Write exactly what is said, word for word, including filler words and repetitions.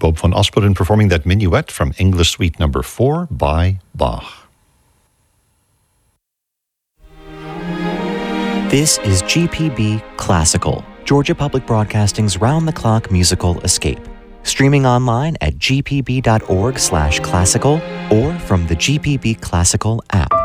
Bob van Asperen performing that minuet from English Suite number four by Bach. This is G P B Classical, Georgia Public Broadcasting's round-the-clock musical escape. Streaming online at g p b dot org slash classical or from the G P B Classical app.